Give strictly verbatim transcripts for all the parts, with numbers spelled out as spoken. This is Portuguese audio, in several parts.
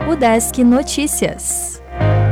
Udesc Notícias.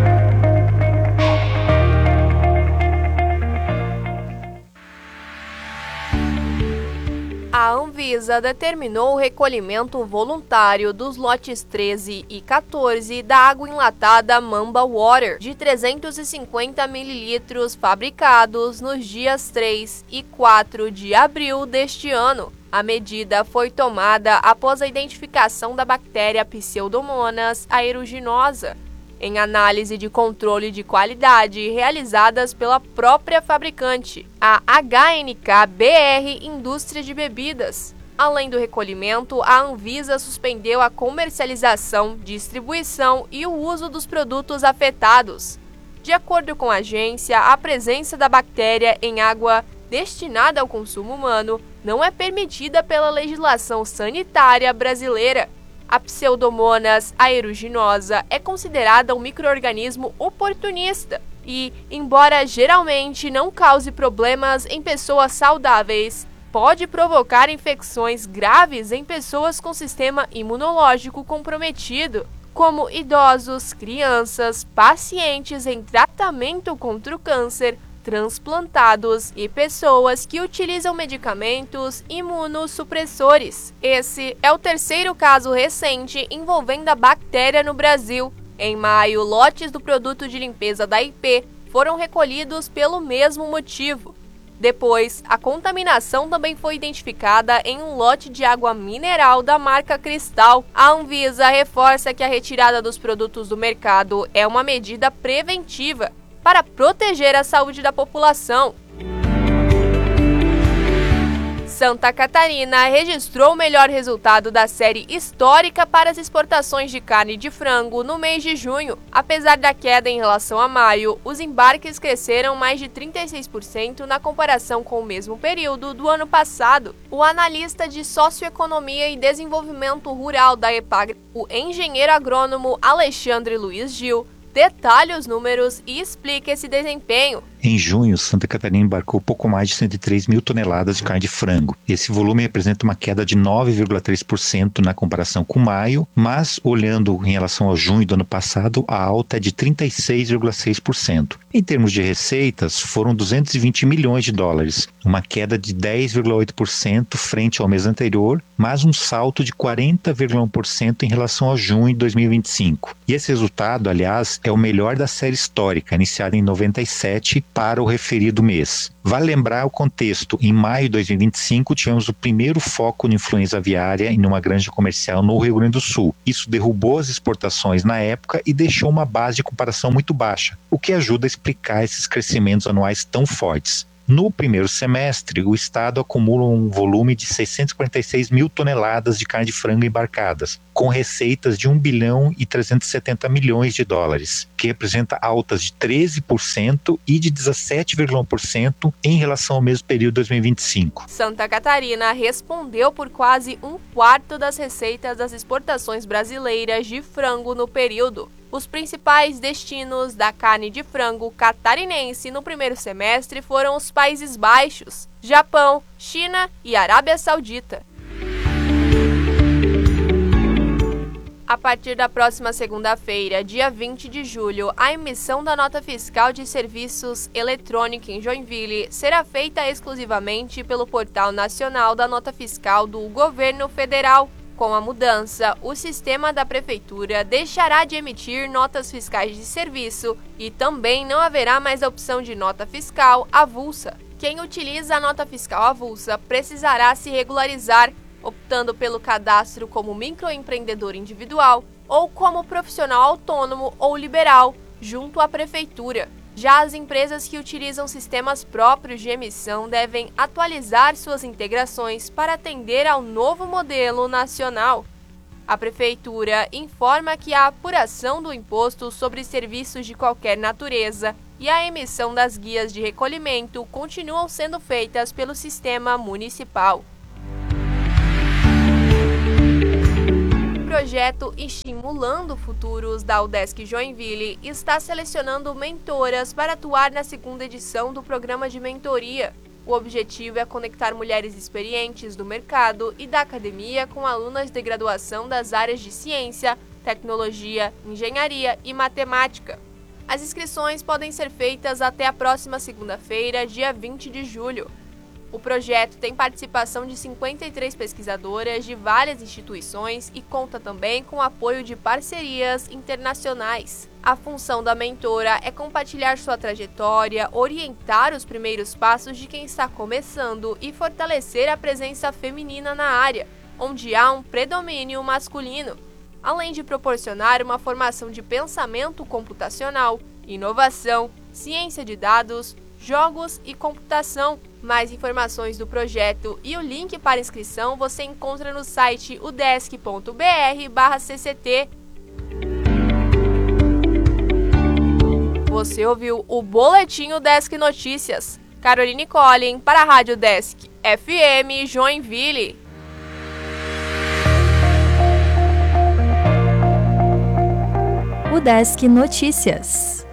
A Anvisa determinou o recolhimento voluntário dos lotes treze e quatorze da água enlatada Mamba Water, de trezentos e cinquenta mililitros, fabricados nos dias três e quatro de abril deste ano. A medida foi tomada após a identificação da bactéria Pseudomonas aeruginosa, em análise de controle de qualidade realizadas pela própria fabricante, a H N K B R Indústria de Bebidas. Além do recolhimento, a Anvisa suspendeu a comercialização, distribuição e o uso dos produtos afetados. De acordo com a agência, a presença da bactéria em água destinada ao consumo humano não é permitida pela legislação sanitária brasileira. A Pseudomonas aeruginosa é considerada um micro-organismo oportunista e, embora geralmente não cause problemas em pessoas saudáveis, pode provocar infecções graves em pessoas com sistema imunológico comprometido, como idosos, crianças, pacientes em tratamento contra o câncer, transplantados e pessoas que utilizam medicamentos imunossupressores. Esse é o terceiro caso recente envolvendo a bactéria no Brasil. Em maio, lotes do produto de limpeza da I P foram recolhidos pelo mesmo motivo. Depois, a contaminação também foi identificada em um lote de água mineral da marca Cristal. A Anvisa reforça que a retirada dos produtos do mercado é uma medida preventiva para proteger a saúde da população. Santa Catarina registrou o melhor resultado da série histórica para as exportações de carne de frango no mês de junho. Apesar da queda em relação a maio, os embarques cresceram mais de trinta e seis por cento na comparação com o mesmo período do ano passado. O analista de Socioeconomia e Desenvolvimento Rural da EPAGRE, o engenheiro agrônomo Alexandre Luiz Gil, detalha os números e explica esse desempenho. Em junho, Santa Catarina embarcou pouco mais de cento e três mil toneladas de carne de frango. Esse volume representa uma queda de nove vírgula três por cento na comparação com maio, mas, olhando em relação ao junho do ano passado, a alta é de trinta e seis vírgula seis por cento. Em termos de receitas, foram duzentos e vinte milhões de dólares, uma queda de dez vírgula oito por cento frente ao mês anterior, mas um salto de quarenta vírgula um por cento em relação a junho de dois mil e vinte e cinco. E esse resultado, aliás, é o melhor da série histórica, iniciada em noventa e sete, para o referido mês. Vale lembrar o contexto. Em maio de dois mil e vinte e cinco, tivemos o primeiro foco de influenza aviária em uma granja comercial no Rio Grande do Sul. Isso derrubou as exportações na época e deixou uma base de comparação muito baixa, o que ajuda a explicar esses crescimentos anuais tão fortes. No primeiro semestre, o estado acumula um volume de seiscentos e quarenta e seis mil toneladas de carne de frango embarcadas, com receitas de um bilhão e trezentos e setenta milhões de dólares, que representa altas de treze por cento e de dezessete vírgula um por cento em relação ao mesmo período de dois mil e vinte e cinco. Santa Catarina respondeu por quase um quarto das receitas das exportações brasileiras de frango no período. Os principais destinos da carne de frango catarinense no primeiro semestre foram os Países Baixos, Japão, China e Arábia Saudita. A partir da próxima segunda-feira, dia vinte de julho, a emissão da nota fiscal de serviços eletrônica em Joinville será feita exclusivamente pelo Portal Nacional da Nota Fiscal do Governo Federal. Com a mudança, o sistema da Prefeitura deixará de emitir notas fiscais de serviço e também não haverá mais a opção de nota fiscal avulsa. Quem utiliza a nota fiscal avulsa precisará se regularizar, optando pelo cadastro como microempreendedor individual ou como profissional autônomo ou liberal, junto à Prefeitura. Já as empresas que utilizam sistemas próprios de emissão devem atualizar suas integrações para atender ao novo modelo nacional. A Prefeitura informa que a apuração do imposto sobre serviços de qualquer natureza e a emissão das guias de recolhimento continuam sendo feitas pelo sistema municipal. O projeto Estimulando Futuros da Udesc Joinville está selecionando mentoras para atuar na segunda edição do programa de mentoria. O objetivo é conectar mulheres experientes do mercado e da academia com alunas de graduação das áreas de ciência, tecnologia, engenharia e matemática. As inscrições podem ser feitas até a próxima segunda-feira, dia vinte de julho. O projeto tem participação de cinquenta e três pesquisadoras de várias instituições e conta também com o apoio de parcerias internacionais. A função da mentora é compartilhar sua trajetória, orientar os primeiros passos de quem está começando e fortalecer a presença feminina na área, onde há um predomínio masculino, além de proporcionar uma formação de pensamento computacional, inovação, ciência de dados, jogos e computação. Mais informações do projeto e o link para inscrição você encontra no site udesc ponto br barra C C T. Você ouviu o Boletim Udesc Notícias. Caroline Collin para a Rádio Udesc F M Joinville. Udesc Notícias.